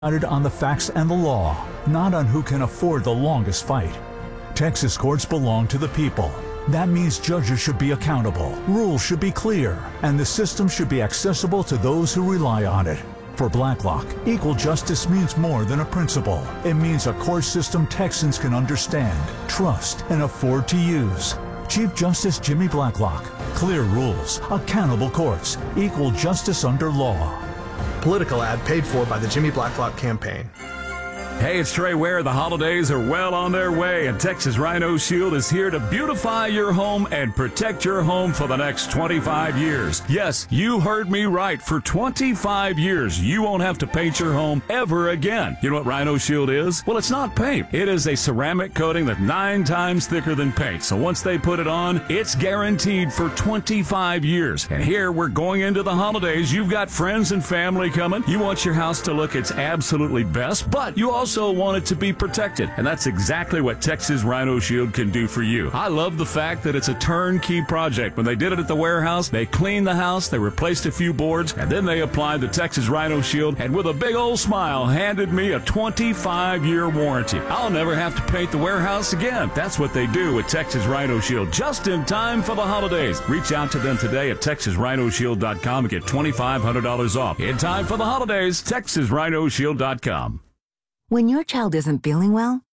decided on the facts and the law, not on who can afford the longest fight. Texas courts belong to the people. That means judges should be accountable, rules should be clear, and the system should be accessible to those who rely on it. For Blacklock, equal justice means more than a principle. It means a court system Texans can understand, trust, and afford to use. Chief Justice Jimmy Blacklock. Clear rules, accountable courts, equal justice under law. Political ad paid for by the Jimmy Blacklock campaign. Hey, it's Trey Ware. The holidays are well on their way, and Texas Rhino Shield is here to beautify your home and protect your home for the next 25 years. Yes, you heard me right. For 25 years, you won't have to paint your home ever again. You know what Rhino Shield is? Well, it's not paint. It is a ceramic coating that's 9 times thicker than paint. So once they put it on, it's guaranteed for 25 years. And here, we're going into the holidays. You've got friends and family coming. You want your house to look its absolutely best, but you also want it to be protected, and that's exactly what Texas Rhino Shield can do for you. I love the fact that it's a turnkey project. When they did it at the warehouse, they cleaned the house, they replaced a few boards, and then they applied the Texas Rhino Shield, and with a big old smile, handed me a 25-year warranty. I'll never have to paint the warehouse again. That's what they do with Texas Rhino Shield, just in time for the holidays. Reach out to them today at TexasRhinoShield.com and get $2,500 off. In time for the holidays, TexasRhinoShield.com. When your child isn't feeling well,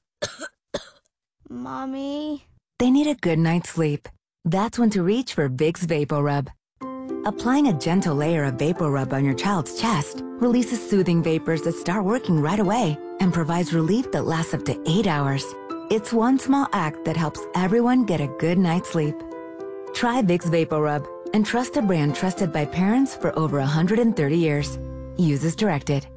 Mommy, they need a good night's sleep. That's when to reach for Vicks VapoRub. Applying a gentle layer of VapoRub on your child's chest releases soothing vapors that start working right away and provides relief that lasts up to 8 hours. It's one small act that helps everyone get a good night's sleep. Try Vicks VapoRub and trust a brand trusted by parents for over 130 years. Use as directed.